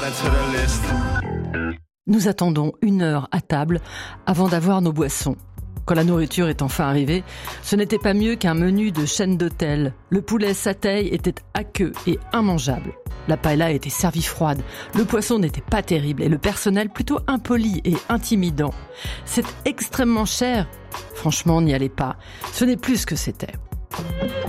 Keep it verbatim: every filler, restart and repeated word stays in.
Nous attendons une heure à table avant d'avoir nos boissons. Quand la nourriture est enfin arrivée, ce n'était pas mieux qu'un menu de chaîne d'hôtel. Le poulet satay était aqueux et immangeable. La paella était servie froide. Le poisson n'était pas terrible et le personnel plutôt impoli et intimidant. C'est extrêmement cher. Franchement, n'y allez pas. Ce n'est plus ce que c'était.